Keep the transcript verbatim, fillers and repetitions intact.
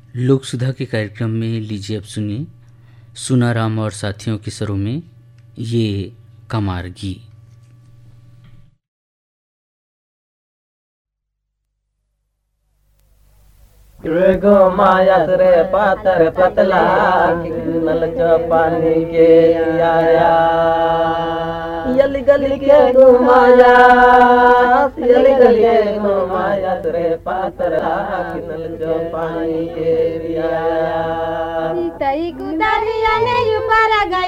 लोक सुधा के कार्यक्रम में लीजिए अब सुनिए सुनाराम और साथियों के स्वरों में ये कमारगी। गो माया रे पातर पतला नल पानी के आया यली गली के घुमाया यली गली के घुमाया रे पातर नल पानी के आया तई गुदरिया ने ऊपर गई